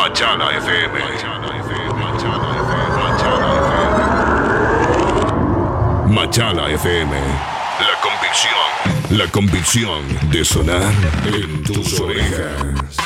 Machala FM. Machala FM. La convicción de sonar en tus orejas.